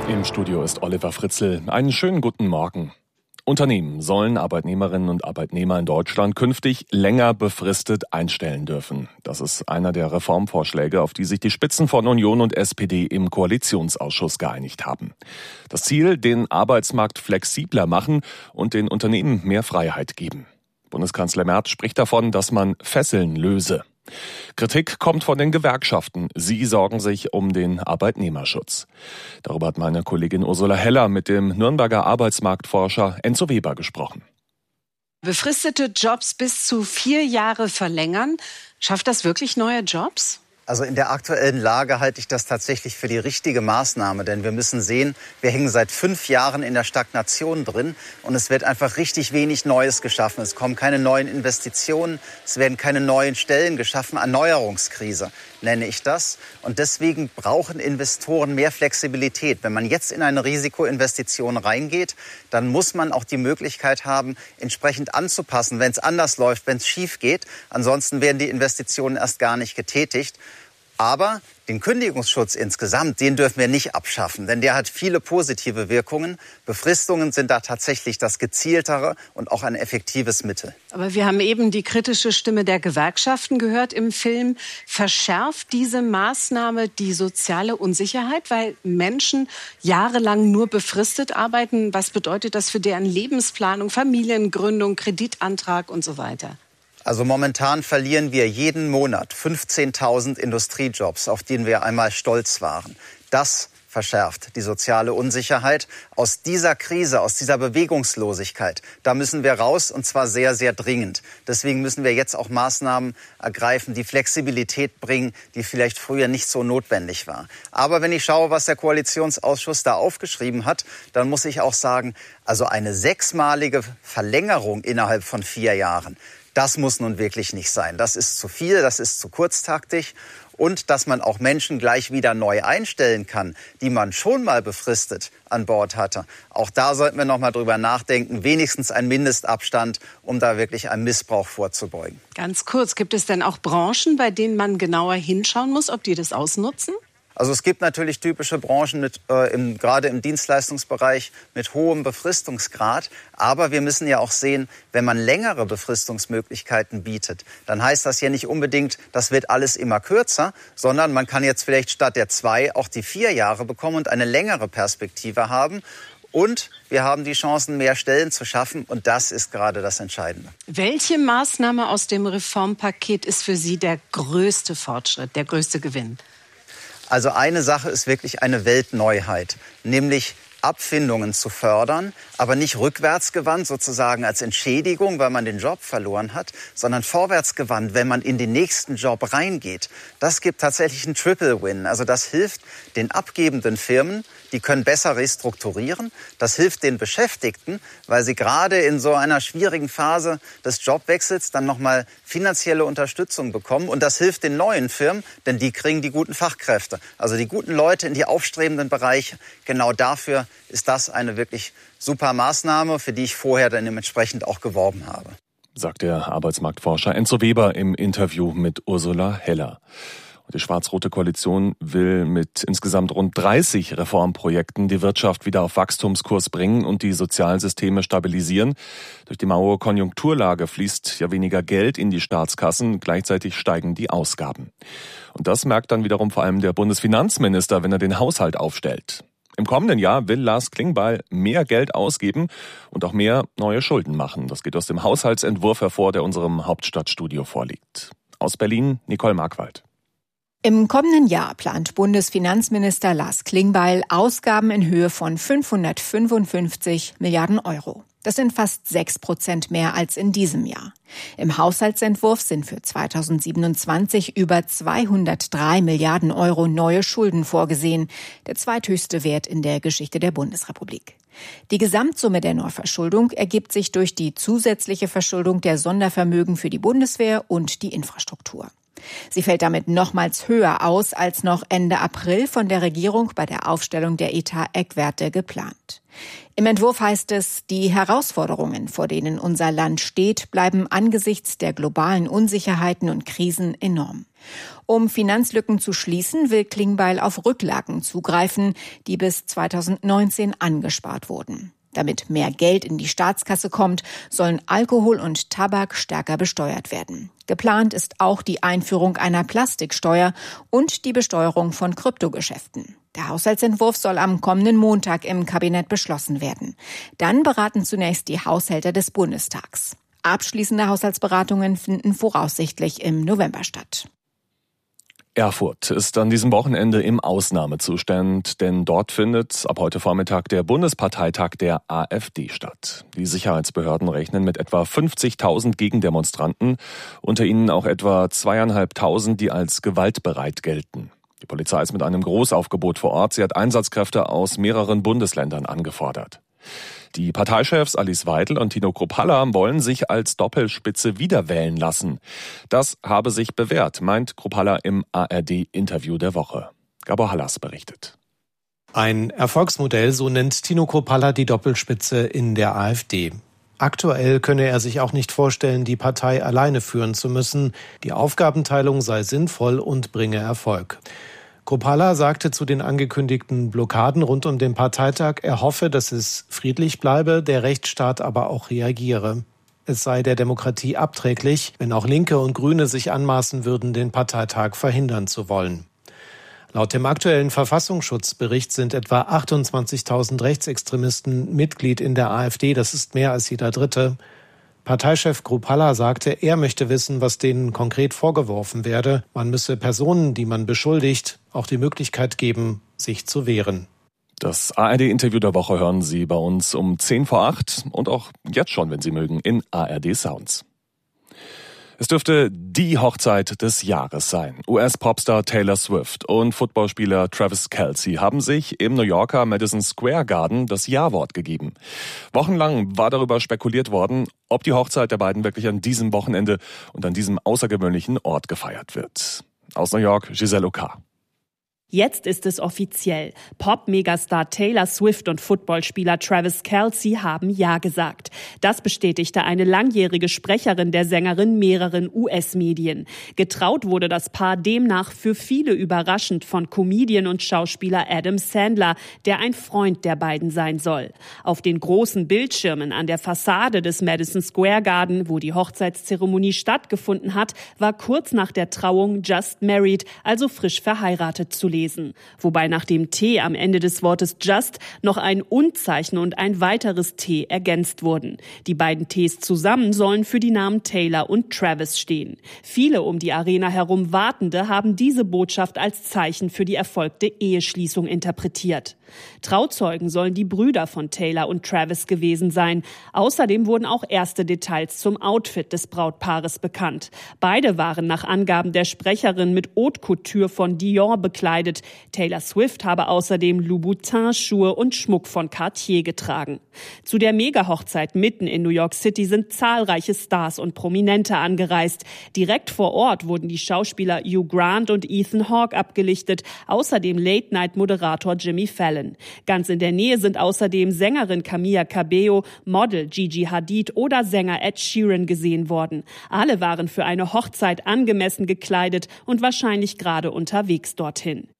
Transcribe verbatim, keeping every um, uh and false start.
Im Studio ist Oliver Fritzl. Einen schönen guten Morgen. Unternehmen sollen Arbeitnehmerinnen und Arbeitnehmer in Deutschland künftig länger befristet einstellen dürfen. Das ist einer der Reformvorschläge, auf die sich die Spitzen von Union und S P D im Koalitionsausschuss geeinigt haben. Das Ziel, den Arbeitsmarkt flexibler machen und den Unternehmen mehr Freiheit geben. Bundeskanzler Merz spricht davon, dass man Fesseln löse. Kritik kommt von den Gewerkschaften. Sie sorgen sich um den Arbeitnehmerschutz. Darüber hat meine Kollegin Ursula Heller mit dem Nürnberger Arbeitsmarktforscher Enzo Weber gesprochen. Befristete Jobs bis zu vier Jahre verlängern. Schafft das wirklich neue Jobs? Also in der aktuellen Lage halte ich das tatsächlich für die richtige Maßnahme. Denn wir müssen sehen, wir hängen seit fünf Jahren in der Stagnation drin. Und es wird einfach richtig wenig Neues geschaffen. Es kommen keine neuen Investitionen, es werden keine neuen Stellen geschaffen. Erneuerungskrise nenne ich das. Und deswegen brauchen Investoren mehr Flexibilität. Wenn man jetzt in eine Risikoinvestition reingeht, dann muss man auch die Möglichkeit haben, entsprechend anzupassen, wenn es anders läuft, wenn es schief geht. Ansonsten werden die Investitionen erst gar nicht getätigt. Aber den Kündigungsschutz insgesamt, den dürfen wir nicht abschaffen, denn der hat viele positive Wirkungen. Befristungen sind da tatsächlich das gezieltere und auch ein effektives Mittel. Aber wir haben eben die kritische Stimme der Gewerkschaften gehört im Film. Verschärft diese Maßnahme die soziale Unsicherheit, weil Menschen jahrelang nur befristet arbeiten? Was bedeutet das für deren Lebensplanung, Familiengründung, Kreditantrag und so weiter? Also momentan verlieren wir jeden Monat fünfzehntausend Industriejobs, auf denen wir einmal stolz waren. Das verschärft die soziale Unsicherheit. Aus dieser Krise, aus dieser Bewegungslosigkeit, da müssen wir raus, und zwar sehr, sehr dringend. Deswegen müssen wir jetzt auch Maßnahmen ergreifen, die Flexibilität bringen, die vielleicht früher nicht so notwendig war. Aber wenn ich schaue, was der Koalitionsausschuss da aufgeschrieben hat, dann muss ich auch sagen, also eine sechsmalige Verlängerung innerhalb von vier Jahren, das muss nun wirklich nicht sein. Das ist zu viel, das ist zu kurztaktig. Und dass man auch Menschen gleich wieder neu einstellen kann, die man schon mal befristet an Bord hatte. Auch da sollten wir noch mal drüber nachdenken. Wenigstens ein Mindestabstand, um da wirklich einem Missbrauch vorzubeugen. Ganz kurz, gibt es denn auch Branchen, bei denen man genauer hinschauen muss, ob die das ausnutzen? Also es gibt natürlich typische Branchen, mit, äh, im, gerade im Dienstleistungsbereich, mit hohem Befristungsgrad. Aber wir müssen ja auch sehen, wenn man längere Befristungsmöglichkeiten bietet, dann heißt das ja nicht unbedingt, das wird alles immer kürzer, sondern man kann jetzt vielleicht statt der zwei auch die vier Jahre bekommen und eine längere Perspektive haben. Und wir haben die Chancen, mehr Stellen zu schaffen. Und das ist gerade das Entscheidende. Welche Maßnahme aus dem Reformpaket ist für Sie der größte Fortschritt, der größte Gewinn? Also eine Sache ist wirklich eine Weltneuheit, nämlich Abfindungen zu fördern, aber nicht rückwärtsgewandt sozusagen als Entschädigung, weil man den Job verloren hat, sondern vorwärtsgewandt, wenn man in den nächsten Job reingeht. Das gibt tatsächlich einen Triple-Win. Also das hilft den abgebenden Firmen, die können besser restrukturieren. Das hilft den Beschäftigten, weil sie gerade in so einer schwierigen Phase des Jobwechsels dann nochmal finanzielle Unterstützung bekommen. Und das hilft den neuen Firmen, denn die kriegen die guten Fachkräfte. Also die guten Leute in die aufstrebenden Bereiche. Genau dafür ist das eine wirklich super Maßnahme, für die ich vorher dann dementsprechend auch geworben habe. Sagt der Arbeitsmarktforscher Enzo Weber im Interview mit Ursula Heller. Die schwarz-rote Koalition will mit insgesamt rund dreißig Reformprojekten die Wirtschaft wieder auf Wachstumskurs bringen und die Sozialsysteme stabilisieren. Durch die maue Konjunkturlage fließt ja weniger Geld in die Staatskassen, gleichzeitig steigen die Ausgaben. Und das merkt dann wiederum vor allem der Bundesfinanzminister, wenn er den Haushalt aufstellt. Im kommenden Jahr will Lars Klingbeil mehr Geld ausgeben und auch mehr neue Schulden machen. Das geht aus dem Haushaltsentwurf hervor, der unserem Hauptstadtstudio vorliegt. Aus Berlin, Nicole Markwald. Im kommenden Jahr plant Bundesfinanzminister Lars Klingbeil Ausgaben in Höhe von fünfhundertfünfundfünfzig Milliarden Euro. Das sind fast sechs Prozent mehr als in diesem Jahr. Im Haushaltsentwurf sind für zweitausendsiebenundzwanzig über zweihundertdrei Milliarden Euro neue Schulden vorgesehen, der zweithöchste Wert in der Geschichte der Bundesrepublik. Die Gesamtsumme der Neuverschuldung ergibt sich durch die zusätzliche Verschuldung der Sondervermögen für die Bundeswehr und die Infrastruktur. Sie fällt damit nochmals höher aus als noch Ende April von der Regierung bei der Aufstellung der Etat-Eckwerte geplant. Im Entwurf heißt es, die Herausforderungen, vor denen unser Land steht, bleiben angesichts der globalen Unsicherheiten und Krisen enorm. Um Finanzlücken zu schließen, will Klingbeil auf Rücklagen zugreifen, die bis zweitausendneunzehn angespart wurden. Damit mehr Geld in die Staatskasse kommt, sollen Alkohol und Tabak stärker besteuert werden. Geplant ist auch die Einführung einer Plastiksteuer und die Besteuerung von Kryptogeschäften. Der Haushaltsentwurf soll am kommenden Montag im Kabinett beschlossen werden. Dann beraten zunächst die Haushälter des Bundestags. Abschließende Haushaltsberatungen finden voraussichtlich im November statt. Erfurt ist an diesem Wochenende im Ausnahmezustand, denn dort findet ab heute Vormittag der Bundesparteitag der AfD statt. Die Sicherheitsbehörden rechnen mit etwa fünfzigtausend Gegendemonstranten, unter ihnen auch etwa zweieinhalbtausend, die als gewaltbereit gelten. Die Polizei ist mit einem Großaufgebot vor Ort. Sie hat Einsatzkräfte aus mehreren Bundesländern angefordert. Die Parteichefs Alice Weidel und Tino Kruppalla wollen sich als Doppelspitze wiederwählen lassen. Das habe sich bewährt, meint Kruppalla im A R D-Interview der Woche. Gabor Hallas berichtet. Ein Erfolgsmodell, so nennt Tino Kruppalla die Doppelspitze in der AfD. Aktuell könne er sich auch nicht vorstellen, die Partei alleine führen zu müssen. Die Aufgabenteilung sei sinnvoll und bringe Erfolg. Kruppalla sagte zu den angekündigten Blockaden rund um den Parteitag, er hoffe, dass es friedlich bleibe, der Rechtsstaat aber auch reagiere. Es sei der Demokratie abträglich, wenn auch Linke und Grüne sich anmaßen würden, den Parteitag verhindern zu wollen. Laut dem aktuellen Verfassungsschutzbericht sind etwa achtundzwanzigtausend Rechtsextremisten Mitglied in der AfD. Das ist mehr als jeder Dritte. Parteichef Kruppalla sagte, er möchte wissen, was denen konkret vorgeworfen werde. Man müsse Personen, die man beschuldigt, auch die Möglichkeit geben, sich zu wehren. Das A R D-Interview der Woche hören Sie bei uns um zehn vor acht und auch jetzt schon, wenn Sie mögen, in A R D Sounds. Es dürfte die Hochzeit des Jahres sein. U S-Popstar Taylor Swift und Footballspieler Travis Kelce haben sich im New Yorker Madison Square Garden das Ja-Wort gegeben. Wochenlang war darüber spekuliert worden, ob die Hochzeit der beiden wirklich an diesem Wochenende und an diesem außergewöhnlichen Ort gefeiert wird. Aus New York, Giselle Oka. Jetzt ist es offiziell. Pop-Megastar Taylor Swift und Footballspieler Travis Kelce haben Ja gesagt. Das bestätigte eine langjährige Sprecherin der Sängerin mehreren U S-Medien. Getraut wurde das Paar demnach für viele überraschend von Comedian und Schauspieler Adam Sandler, der ein Freund der beiden sein soll. Auf den großen Bildschirmen an der Fassade des Madison Square Garden, wo die Hochzeitszeremonie stattgefunden hat, war kurz nach der Trauung Just Married, also frisch verheiratet, zu lesen. Wobei nach dem T am Ende des Wortes Just noch ein Und-Zeichen und ein weiteres T ergänzt wurden. Die beiden Ts zusammen sollen für die Namen Taylor und Travis stehen. Viele um die Arena herum Wartende haben diese Botschaft als Zeichen für die erfolgte Eheschließung interpretiert. Trauzeugen sollen die Brüder von Taylor und Travis gewesen sein. Außerdem wurden auch erste Details zum Outfit des Brautpaares bekannt. Beide waren nach Angaben der Sprecherin mit Haute Couture von Dior bekleidet. Taylor Swift habe außerdem Louboutin-Schuhe und Schmuck von Cartier getragen. Zu der Mega-Hochzeit mitten in New York City sind zahlreiche Stars und Prominente angereist. Direkt vor Ort wurden die Schauspieler Hugh Grant und Ethan Hawke abgelichtet, außerdem Late-Night-Moderator Jimmy Fallon. Ganz in der Nähe sind außerdem Sängerin Camila Cabello, Model Gigi Hadid oder Sänger Ed Sheeran gesehen worden. Alle waren für eine Hochzeit angemessen gekleidet und wahrscheinlich gerade unterwegs dorthin.